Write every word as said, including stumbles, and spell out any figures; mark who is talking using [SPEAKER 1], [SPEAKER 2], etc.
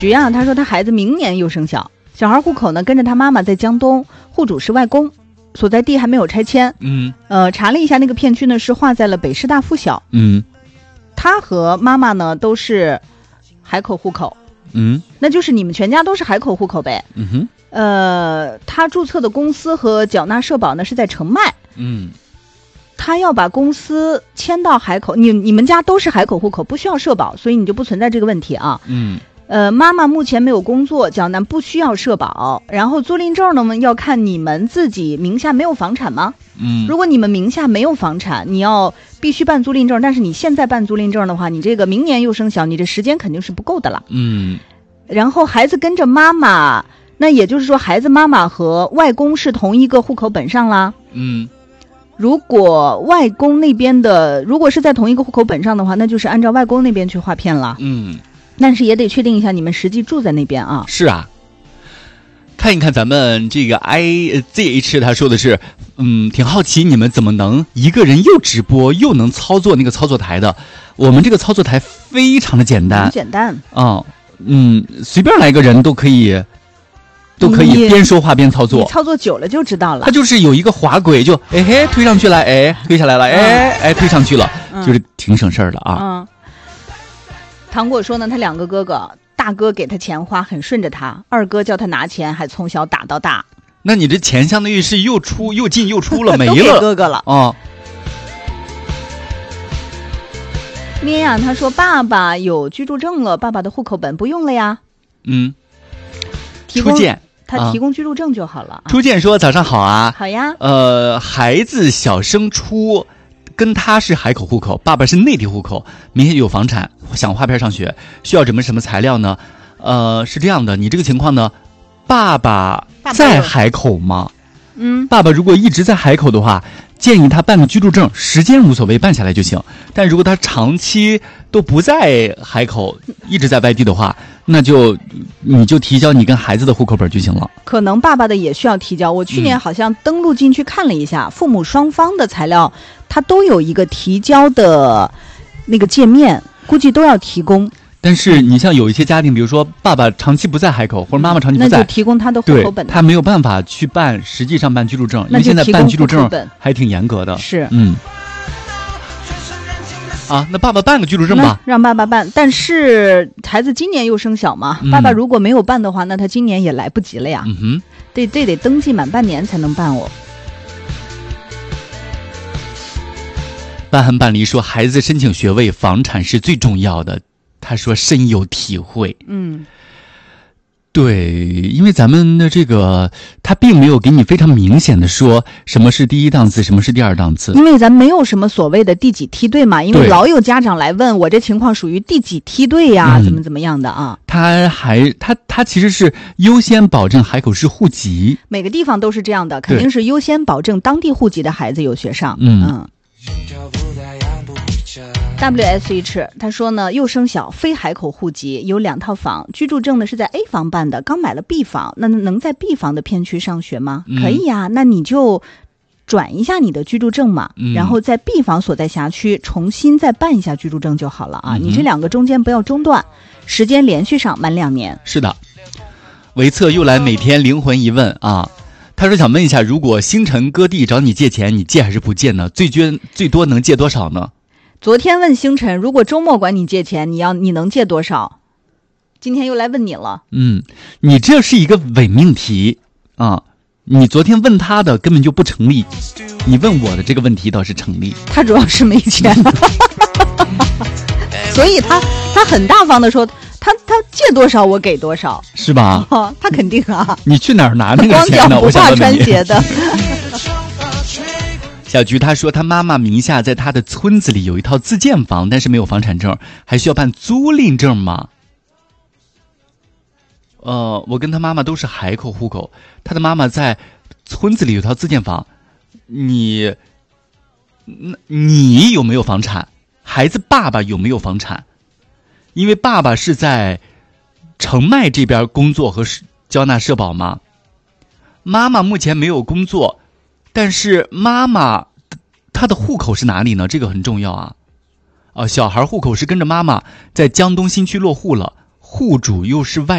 [SPEAKER 1] 菊啊，他说他孩子明年又生小，小孩户口呢跟着他妈妈在江东，户主是外公，所在地还没有拆迁。
[SPEAKER 2] 嗯，
[SPEAKER 1] 呃，查了一下那个片区呢是划在了北师大附小。
[SPEAKER 2] 嗯，
[SPEAKER 1] 他和妈妈呢都是海口户口。
[SPEAKER 2] 嗯，
[SPEAKER 1] 那就是你们全家都是海口户口呗。
[SPEAKER 2] 嗯哼，
[SPEAKER 1] 呃，他注册的公司和缴纳社保呢是在澄迈。
[SPEAKER 2] 嗯，
[SPEAKER 1] 他要把公司迁到海口，你你们家都是海口户口，不需要社保，所以你就不存在这个问题啊。
[SPEAKER 2] 嗯，
[SPEAKER 1] 呃，妈妈目前没有工作，缴纳不需要社保，然后租赁证呢要看你们自己名下没有房产吗？
[SPEAKER 2] 嗯，
[SPEAKER 1] 如果你们名下没有房产，你要必须办租赁证，但是你现在办租赁证的话，你这个明年又生小，你这时间肯定是不够的了。
[SPEAKER 2] 嗯，
[SPEAKER 1] 然后孩子跟着妈妈，那也就是说孩子妈妈和外公是同一个户口本上啦。
[SPEAKER 2] 嗯，
[SPEAKER 1] 如果外公那边的如果是在同一个户口本上的话，那就是按照外公那边去划片了。
[SPEAKER 2] 嗯，
[SPEAKER 1] 但是也得确定一下你们实际住在那边啊。
[SPEAKER 2] 是啊，看一看咱们这个 I Z H 他说的是，嗯，挺好奇你们怎么能一个人又直播又能操作那个操作台的。我们这个操作台非常的简单，
[SPEAKER 1] 很简单
[SPEAKER 2] 啊，嗯，随便来一个人都可以，都可以边说话边操作。
[SPEAKER 1] 你操作久了就知道了。
[SPEAKER 2] 它就是有一个滑轨，就哎嘿推上去了，哎推下来了，哎哎推上去了，
[SPEAKER 1] 嗯、
[SPEAKER 2] 就是挺省事儿的啊。
[SPEAKER 1] 嗯。糖果说呢，他两个哥哥，大哥给他钱花很顺着他，二哥叫他拿钱还从小打到大。
[SPEAKER 2] 那你这钱相当于是又出又进又出了，没了，
[SPEAKER 1] 都给哥哥了
[SPEAKER 2] 啊。哦
[SPEAKER 1] 咩呀，他说爸爸有居住证了，爸爸的户口本不用了呀。
[SPEAKER 2] 嗯，
[SPEAKER 1] 初
[SPEAKER 2] 见
[SPEAKER 1] 他提供居住证就好了。啊、
[SPEAKER 2] 初见说早上好啊。
[SPEAKER 1] 好呀。
[SPEAKER 2] 呃，孩子小升初，跟他是海口户口，爸爸是内地户口，明显有房产，想划片上学，需要准备什么材料呢？呃，是这样的，你这个情况呢，爸爸在海口吗？
[SPEAKER 1] 嗯，
[SPEAKER 2] 爸爸如果一直在海口的话，建议他办个居住证，时间无所谓，办下来就行。但如果他长期都不在海口，一直在外地的话，那就你就提交你跟孩子的户口本就行了。
[SPEAKER 1] 可能爸爸的也需要提交。我去年好像登录进去看了一下，嗯、父母双方的材料，他都有一个提交的那个界面，估计都要提供。
[SPEAKER 2] 但是你像有一些家庭，比如说爸爸长期不在海口，或者妈妈长期不在，
[SPEAKER 1] 那就提供他的户口本。
[SPEAKER 2] 他没有办法去办，实际上办居住证，因为现在办居住证还挺严格的。
[SPEAKER 1] 是，
[SPEAKER 2] 嗯。啊，那爸爸办个居住证吧，
[SPEAKER 1] 让爸爸办。但是孩子今年又生小嘛，嗯、爸爸如果没有办的话，那他今年也来不及了呀。
[SPEAKER 2] 嗯哼，
[SPEAKER 1] 对，这得登记满半年才能办哦。
[SPEAKER 2] 半含半离说，孩子申请学位，房产是最重要的。他说深有体会。
[SPEAKER 1] 嗯，
[SPEAKER 2] 对，因为咱们的这个他并没有给你非常明显的说什么是第一档次，什么是第二档次，
[SPEAKER 1] 因为咱没有什么所谓的第几梯队嘛，因为老有家长来问我这情况属于第几梯队呀、嗯、怎么怎么样的啊。
[SPEAKER 2] 他还他他其实是优先保证海口市户籍，
[SPEAKER 1] 每个地方都是这样的，肯定是优先保证当地户籍的孩子有学上。
[SPEAKER 2] 嗯
[SPEAKER 1] 嗯。W S H 他说呢，又生小，非海口户籍，有两套房，居住证呢是在 A 房办的，刚买了 B 房，那能在 B 房的片区上学吗？
[SPEAKER 2] 嗯、
[SPEAKER 1] 可以呀、啊，那你就转一下你的居住证嘛，
[SPEAKER 2] 嗯、
[SPEAKER 1] 然后在 B 房所在辖区重新再办一下居住证就好了啊。
[SPEAKER 2] 嗯、
[SPEAKER 1] 你这两个中间不要中断，时间连续上满两年。
[SPEAKER 2] 是的，维策又来每天灵魂一问啊。他说想问一下，如果星辰割地找你借钱，你借还是不借呢？最捐最多能借多少呢？
[SPEAKER 1] 昨天问星辰，如果周末管你借钱，你要你能借多少？今天又来问你了。
[SPEAKER 2] 嗯，你这是一个伪命题啊！你昨天问他的根本就不成立，你问我的这个问题倒是成立。
[SPEAKER 1] 他主要是没钱，所以他他很大方的说。他他借多少我给多少，
[SPEAKER 2] 是吧？
[SPEAKER 1] 哦，他肯定啊。
[SPEAKER 2] 你去哪儿拿那个钱呢？
[SPEAKER 1] 光脚不怕穿鞋的。
[SPEAKER 2] 小菊她说，她妈妈名下在她的村子里有一套自建房，但是没有房产证，还需要办租赁证吗？呃，我跟她妈妈都是海口户口，她的妈妈在村子里有套自建房，你，那你有没有房产？孩子爸爸有没有房产？因为爸爸是在澄迈这边工作和交纳社保吗？妈妈目前没有工作，但是妈妈她的户口是哪里呢？这个很重要啊！啊，小孩户口是跟着妈妈在江东新区落户了，户主又是外